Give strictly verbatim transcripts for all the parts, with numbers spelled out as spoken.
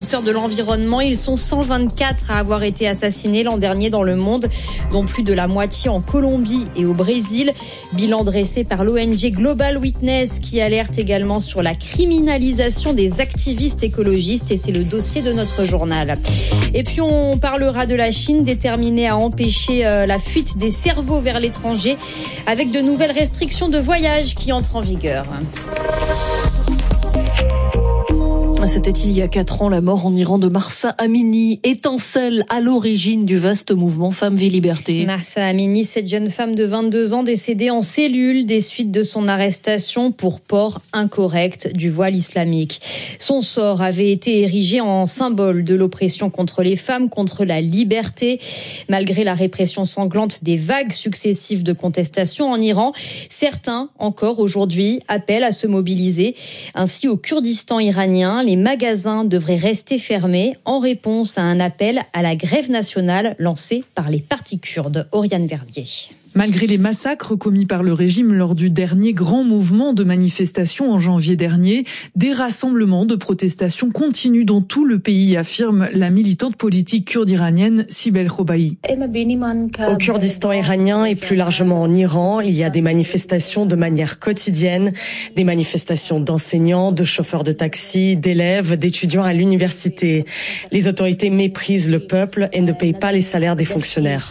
De l'environnement, ils sont cent vingt-quatre à avoir été assassinés l'an dernier dans le monde, dont plus de la moitié en Colombie et au Brésil. Bilan dressé par l'O N G Global Witness qui alerte également sur la criminalisation des activistes écologistes et c'est le dossier de notre journal. Et puis on parlera de la Chine déterminée à empêcher la fuite des cerveaux vers l'étranger avec de nouvelles restrictions de voyage qui entrent en vigueur. C'était il y a quatre ans la mort en Iran de Mahsa Amini, étincelle à l'origine du vaste mouvement Femmes, Vie, Liberté. Mahsa Amini, cette jeune femme de vingt-deux ans décédée en cellule des suites de son arrestation pour port incorrect du voile islamique. Son sort avait été érigé en symbole de l'oppression contre les femmes, contre la liberté. Malgré la répression sanglante des vagues successives de contestation en Iran, certains, encore aujourd'hui, appellent à se mobiliser. Ainsi, au Kurdistan iranien, les magasins devraient rester fermés en réponse à un appel à la grève nationale lancé par les partis kurdes. Oriane Verdier. Malgré les massacres commis par le régime lors du dernier grand mouvement de manifestation en janvier dernier, des rassemblements de protestation continuent dans tout le pays, affirme la militante politique kurde iranienne Sibel Khobaei. Au Kurdistan iranien et plus largement en Iran, il y a des manifestations de manière quotidienne, des manifestations d'enseignants, de chauffeurs de taxi, d'élèves, d'étudiants à l'université. Les autorités méprisent le peuple et ne payent pas les salaires des fonctionnaires.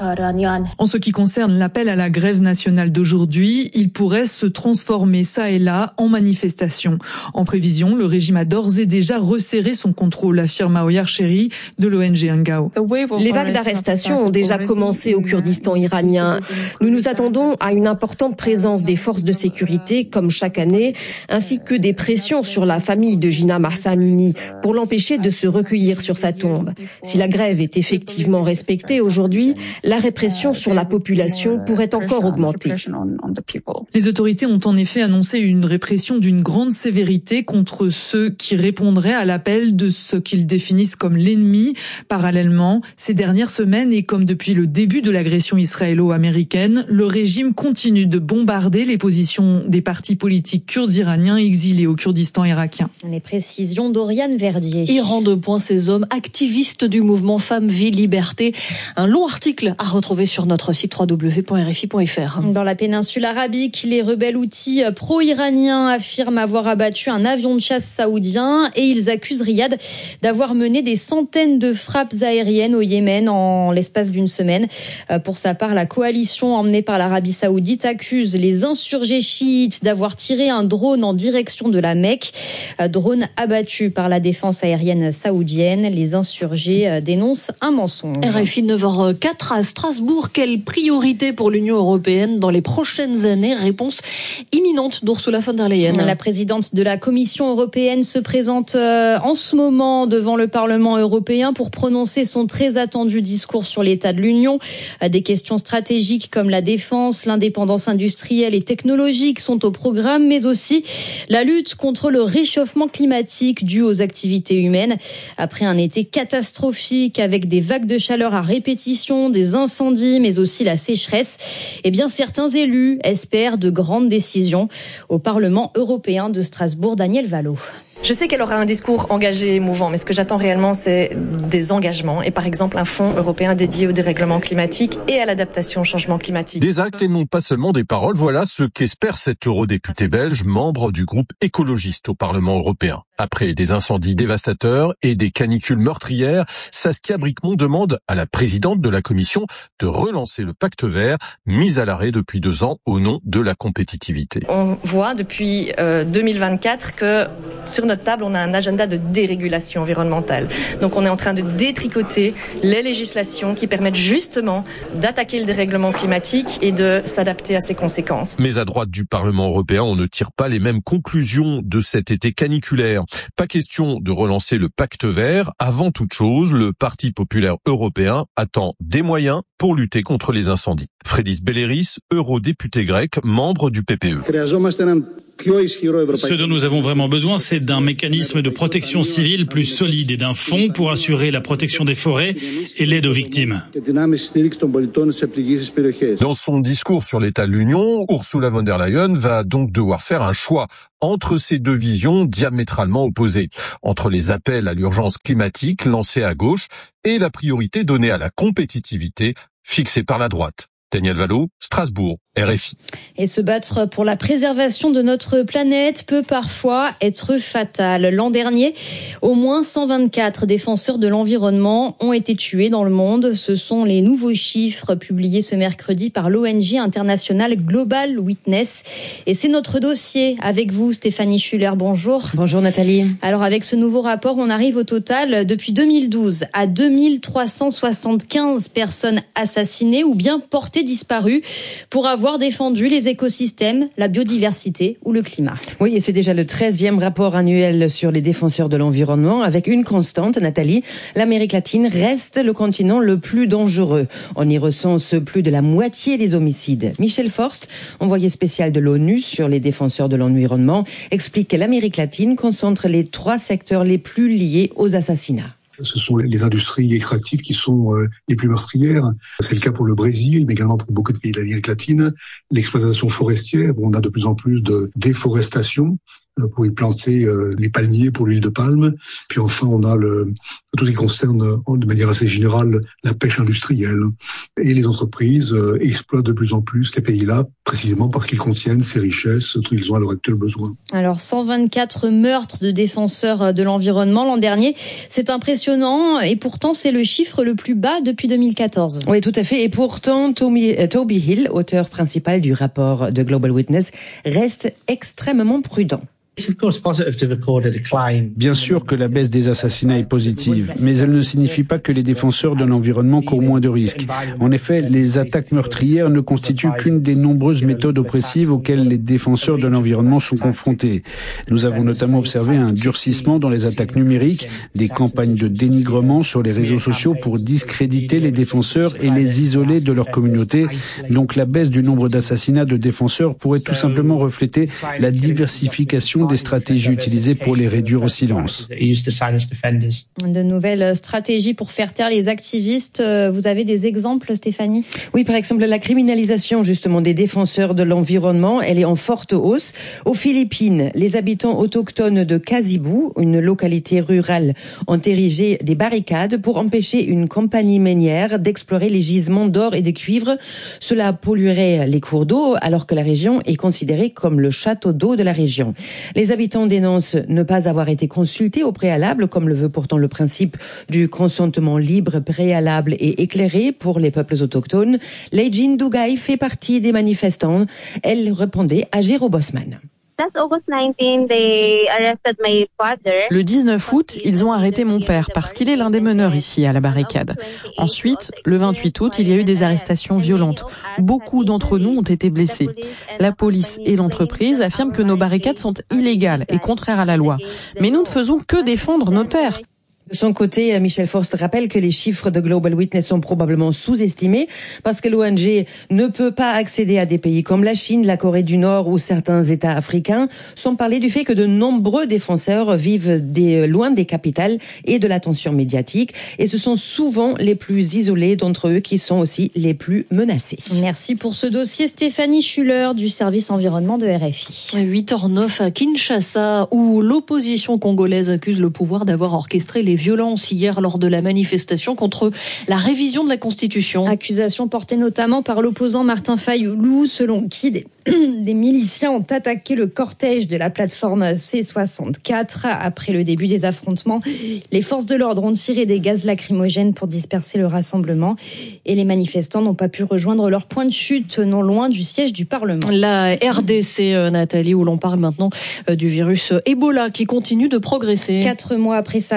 En ce qui concerne l'appel à la grève nationale d'aujourd'hui, il pourrait se transformer ça et là en manifestation. En prévision, le régime a d'ores et déjà resserré son contrôle, affirme Aoyar Cheri de l'O N G Angao. Les vagues d'arrestation ont déjà commencé au Kurdistan iranien. Nous nous attendons à une importante présence des forces de sécurité, comme chaque année, ainsi que des pressions sur la famille de Jina Mahsa Amini pour l'empêcher de se recueillir sur sa tombe. Si la grève est effectivement respectée aujourd'hui, la répression sur la population pourrait encore augmenter. Les autorités ont en effet annoncé une répression d'une grande sévérité contre ceux qui répondraient à l'appel de ce qu'ils définissent comme l'ennemi. Parallèlement, ces dernières semaines et comme depuis le début de l'agression israélo-américaine, le régime continue de bombarder les positions des partis politiques kurdes iraniens exilés au Kurdistan irakien. Les précisions d'Oriane Verdier. Iran de point ces hommes activistes du mouvement Femmes, Vie, Liberté. Un long article à retrouver sur notre site w w w point r f i point f r. Dans la péninsule arabique, les rebelles houthis pro-iraniens affirment avoir abattu un avion de chasse saoudien et ils accusent Riyad d'avoir mené des centaines de frappes aériennes au Yémen en l'espace d'une semaine. Pour sa part, la coalition emmenée par l'Arabie saoudite accuse les insurgés chiites d'avoir tiré un drone en direction de la Mecque. Drone abattu par la défense aérienne saoudienne. Les insurgés dénoncent un mensonge. R F I neuf heures zéro quatre à Strasbourg. Quelle priorité pour l'Union européenne dans les prochaines années? Réponse imminente d'Ursula von der Leyen. La présidente de la Commission européenne se présente en ce moment devant le Parlement européen pour prononcer son très attendu discours sur l'état de l'Union. Des questions stratégiques comme la défense, l'indépendance industrielle et technologique sont au programme, mais aussi la lutte contre le réchauffement climatique dû aux activités humaines. Après un été catastrophique avec des vagues de chaleur à répétition, des incendies, mais aussi la sécheresse, eh bien certains élus espèrent de grandes décisions. Au Parlement européen de Strasbourg, Daniel Vallot. Je sais qu'elle aura un discours engagé et émouvant, mais ce que j'attends réellement, c'est des engagements et par exemple un fonds européen dédié au dérèglement climatique et à l'adaptation au changement climatique. Des actes et non pas seulement des paroles, voilà ce qu'espère cet eurodéputé belge, membre du groupe écologiste au Parlement européen. Après des incendies dévastateurs et des canicules meurtrières, Saskia Bricmont demande à la présidente de la Commission de relancer le pacte vert, mis à l'arrêt depuis deux ans au nom de la compétitivité. On voit depuis euh, deux mille vingt-quatre que sur notre table, on a un agenda de dérégulation environnementale. Donc on est en train de détricoter les législations qui permettent justement d'attaquer le dérèglement climatique et de s'adapter à ses conséquences. Mais à droite du Parlement européen, on ne tire pas les mêmes conclusions de cet été caniculaire. Pas question de relancer le pacte vert. Avant toute chose, le Parti populaire européen attend des moyens pour lutter contre les incendies. Frédis Belleris, eurodéputé grec, membre du P P E. Ce dont nous avons vraiment besoin, c'est d'un mécanisme de protection civile plus solide et d'un fonds pour assurer la protection des forêts et l'aide aux victimes. Dans son discours sur l'état de l'Union, Ursula von der Leyen va donc devoir faire un choix entre ces deux visions diamétralement opposées, entre les appels à l'urgence climatique lancés à gauche et la priorité donnée à la compétitivité fixée par la droite. Daniel Valo, Strasbourg, R F I. Et se battre pour la préservation de notre planète peut parfois être fatal. L'an dernier, au moins cent vingt-quatre défenseurs de l'environnement ont été tués dans le monde. Ce sont les nouveaux chiffres publiés ce mercredi par l'O N G internationale Global Witness. Et c'est notre dossier avec vous, Stéphanie Schuller. Bonjour. Bonjour Nathalie. Alors avec ce nouveau rapport, on arrive au total depuis deux mille douze à deux mille trois cent soixante-quinze personnes assassinées ou bien portées disparues pour avoir défendu les écosystèmes, la biodiversité ou le climat. Oui, et c'est déjà le treizième rapport annuel sur les défenseurs de l'environnement avec une constante, Nathalie. L'Amérique latine reste le continent le plus dangereux. On y recense plus de la moitié des homicides. Michel Forst, envoyé spécial de l'ONU sur les défenseurs de l'environnement, explique que l'Amérique latine concentre les trois secteurs les plus liés aux assassinats. Ce sont les industries extractives qui sont euh, les plus meurtrières. C'est le cas pour le Brésil, mais également pour beaucoup de pays de l'Amérique latine. L'exploitation forestière, où on a de plus en plus de déforestation euh, pour y planter euh, les palmiers pour l'huile de palme. Puis enfin, on a le, tout ce qui concerne, euh, de manière assez générale, la pêche industrielle. Et les entreprises euh, exploitent de plus en plus ces pays-là, précisément parce qu'ils contiennent ces richesses dont ils ont à l'heure actuelle besoin. Alors, cent vingt-quatre meurtres de défenseurs de l'environnement l'an dernier, c'est impressionnant et pourtant c'est le chiffre le plus bas depuis deux mille quatorze. Oui, tout à fait. Et pourtant, Tommy, Toby Hill, auteur principal du rapport de Global Witness, reste extrêmement prudent. Bien sûr que la baisse des assassinats est positive, mais elle ne signifie pas que les défenseurs de l'environnement courent moins de risques. En effet, les attaques meurtrières ne constituent qu'une des nombreuses méthodes oppressives auxquelles les défenseurs de l'environnement sont confrontés. Nous avons notamment observé un durcissement dans les attaques numériques, des campagnes de dénigrement sur les réseaux sociaux pour discréditer les défenseurs et les isoler de leur communauté. Donc la baisse du nombre d'assassinats de défenseurs pourrait tout simplement refléter la diversification des stratégies utilisées pour les réduire au silence. De nouvelles stratégies pour faire taire les activistes. Vous avez des exemples, Stéphanie ? Oui, par exemple, la criminalisation justement des défenseurs de l'environnement, elle est en forte hausse. Aux Philippines, les habitants autochtones de Kasibu, une localité rurale, ont érigé des barricades pour empêcher une compagnie minière d'explorer les gisements d'or et de cuivre. Cela polluerait les cours d'eau alors que la région est considérée comme le château d'eau de la région. Les habitants dénoncent ne pas avoir été consultés au préalable, comme le veut pourtant le principe du consentement libre, préalable et éclairé pour les peuples autochtones. Leijin Dugai fait partie des manifestants. Elle répondait à Jérôme Bosman. Le dix-neuf août, ils ont arrêté mon père parce qu'il est l'un des meneurs ici à la barricade. Ensuite, le vingt-huit août, il y a eu des arrestations violentes. Beaucoup d'entre nous ont été blessés. La police et l'entreprise affirment que nos barricades sont illégales et contraires à la loi. Mais nous ne faisons que défendre nos terres. De son côté, Michel Forst rappelle que les chiffres de Global Witness sont probablement sous-estimés parce que l'O N G ne peut pas accéder à des pays comme la Chine, la Corée du Nord ou certains États africains, sans parler du fait que de nombreux défenseurs vivent des, loin des capitales et de l'attention médiatique. Et ce sont souvent les plus isolés d'entre eux qui sont aussi les plus menacés. Merci pour ce dossier, Stéphanie Schuller du service environnement de R F I. huit heures neuf à Kinshasa, où l'opposition congolaise accuse le pouvoir d'avoir orchestré les violences hier lors de la manifestation contre la révision de la Constitution. Accusation portée notamment par l'opposant Martin Fayoulou, selon qui des, des miliciens ont attaqué le cortège de la plateforme C soixante-quatre. Après le début des affrontements, les forces de l'ordre ont tiré des gaz lacrymogènes pour disperser le rassemblement et les manifestants n'ont pas pu rejoindre leur point de chute non loin du siège du Parlement. La R D C, Nathalie, où l'on parle maintenant du virus Ebola qui continue de progresser. Quatre mois après sa réapparition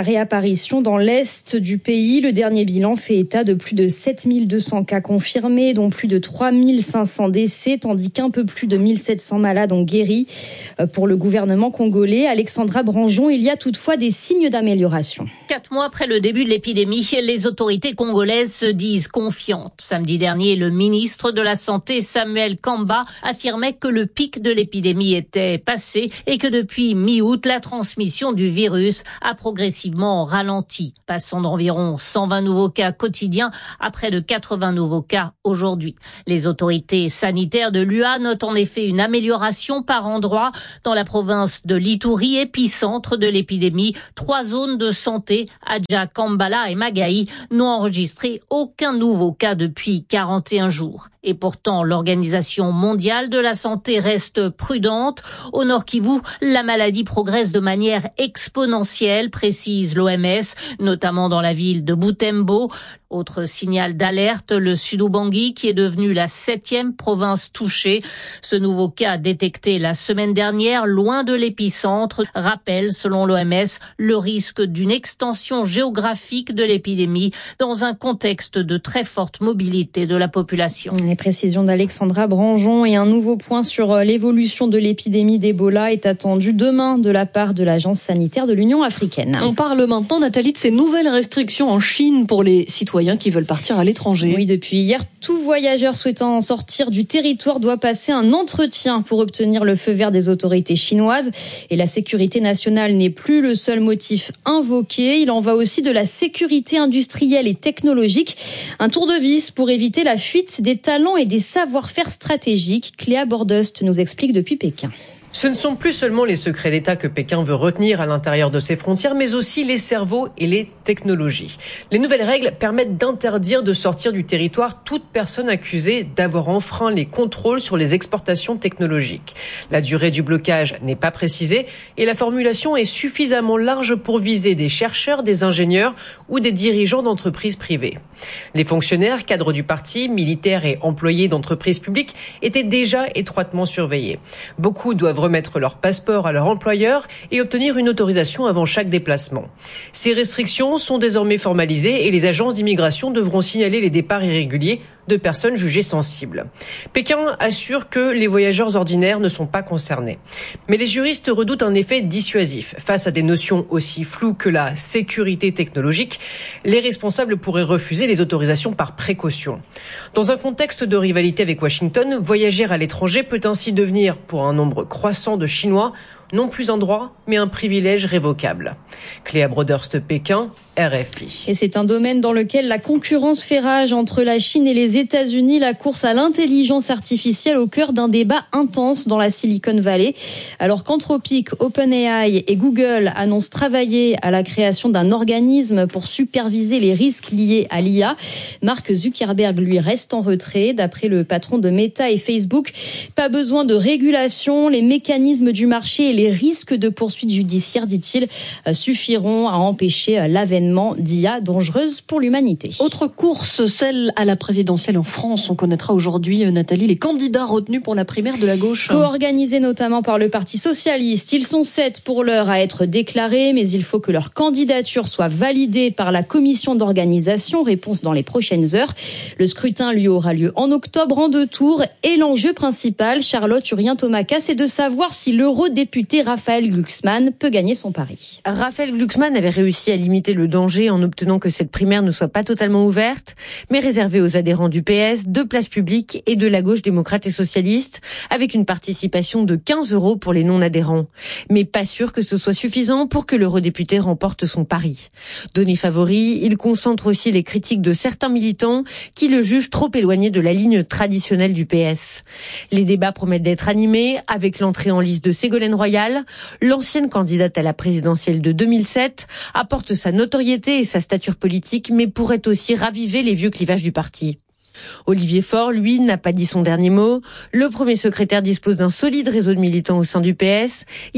disparitions dans l'est du pays. Le dernier bilan fait état de plus de sept mille deux cents cas confirmés, dont plus de trois mille cinq cents décès, tandis qu'un peu plus de mille sept cents malades ont guéri. Pour le gouvernement congolais, Alexandra Branjon, il y a toutefois des signes d'amélioration. Quatre mois après le début de l'épidémie, les autorités congolaises se disent confiantes. Samedi dernier, le ministre de la Santé, Samuel Kamba, affirmait que le pic de l'épidémie était passé et que depuis mi-août, la transmission du virus a progressivement ralenti, passant d'environ cent vingt nouveaux cas quotidiens à près de quatre-vingts nouveaux cas aujourd'hui. Les autorités sanitaires de l'U A notent en effet une amélioration par endroits. Dans la province de l'Ituri, épicentre de l'épidémie, trois zones de santé, Adja, Kambala et Magaï, n'ont enregistré aucun nouveau cas depuis quarante et un jours. Et pourtant, l'Organisation mondiale de la santé reste prudente. Au Nord Kivu, la maladie progresse de manière exponentielle, précise l'O M S, notamment dans la ville de Butembo. Autre signal d'alerte, le Sud-Ubangi, qui est devenu la septième province touchée. Ce nouveau cas détecté la semaine dernière, loin de l'épicentre, rappelle, selon l'O M S, le risque d'une extension géographique de l'épidémie dans un contexte de très forte mobilité de la population. Les précisions d'Alexandra Branjon et un nouveau point sur l'évolution de l'épidémie d'Ebola est attendu demain de la part de l'Agence sanitaire de l'Union africaine. On parle maintenant, Nathalie, de ces nouvelles restrictions en Chine pour les citoyens qui veulent partir à l'étranger. Oui, depuis hier, tout voyageur souhaitant sortir du territoire doit passer un entretien pour obtenir le feu vert des autorités chinoises. Et la sécurité nationale n'est plus le seul motif invoqué. Il en va aussi de la sécurité industrielle et technologique. Un tour de vis pour éviter la fuite des talents et des savoir-faire stratégiques. Cléa Bordust nous explique depuis Pékin. Ce ne sont plus seulement les secrets d'État que Pékin veut retenir à l'intérieur de ses frontières, mais aussi les cerveaux et les technologies. Les nouvelles règles permettent d'interdire de sortir du territoire toute personne accusée d'avoir enfreint les contrôles sur les exportations technologiques. La durée du blocage n'est pas précisée et la formulation est suffisamment large pour viser des chercheurs, des ingénieurs ou des dirigeants d'entreprises privées. Les fonctionnaires, cadres du parti, militaires et employés d'entreprises publiques étaient déjà étroitement surveillés. Beaucoup doivent remettre leur passeport à leur employeur et obtenir une autorisation avant chaque déplacement. Ces restrictions sont désormais formalisées et les agences d'immigration devront signaler les départs irréguliers de personnes jugées sensibles. Pékin assure que les voyageurs ordinaires ne sont pas concernés. Mais les juristes redoutent un effet dissuasif. Face à des notions aussi floues que la sécurité technologique, les responsables pourraient refuser les autorisations par précaution. Dans un contexte de rivalité avec Washington, voyager à l'étranger peut ainsi devenir, pour un nombre croissant de Chinois, non plus un droit, mais un privilège révocable. Cléa Brodurst, Pékin, R F I. Et c'est un domaine dans lequel la concurrence fait rage entre la Chine et les États-Unis. La course à l'intelligence artificielle au cœur d'un débat intense dans la Silicon Valley. Alors qu'Anthropic, OpenAI et Google annoncent travailler à la création d'un organisme pour superviser les risques liés à l'I A, Mark Zuckerberg, lui, reste en retrait. D'après le patron de Meta et Facebook, pas besoin de régulation. Les mécanismes du marché et les risques de poursuites judiciaires, dit-il, suffiront à empêcher l'avènement d'I A dangereuse pour l'humanité. Autre course, celle à la présidentielle en France. On connaîtra aujourd'hui, Nathalie, les candidats retenus pour la primaire de la gauche. Co-organisés notamment par le Parti socialiste. Ils sont sept pour l'heure à être déclarés, mais il faut que leur candidature soit validée par la commission d'organisation. Réponse dans les prochaines heures. Le scrutin, lui, aura lieu en octobre, en deux tours. Et l'enjeu principal, Charlotte Urien-Thomaca, c'est de savoir si l'eurodéputé Raphaël Glucksmann peut gagner son pari. Raphaël Glucksmann avait réussi à limiter le danger en obtenant que cette primaire ne soit pas totalement ouverte, mais réservée aux adhérents du P S, de Place Publique et de la gauche démocrate et socialiste, avec une participation de quinze euros pour les non-adhérents. Mais pas sûr que ce soit suffisant pour que l'eurodéputé remporte son pari. Donné favori, il concentre aussi les critiques de certains militants qui le jugent trop éloigné de la ligne traditionnelle du P S. Les débats promettent d'être animés avec l'entrée en lice de Ségolène Royal. L'ancienne candidate à la présidentielle de deux mille sept apporte sa notoriété et sa stature politique, mais pourrait aussi raviver les vieux clivages du parti. Olivier Faure, lui, n'a pas dit son dernier mot. Le premier secrétaire dispose d'un solide réseau de militants au sein du P S.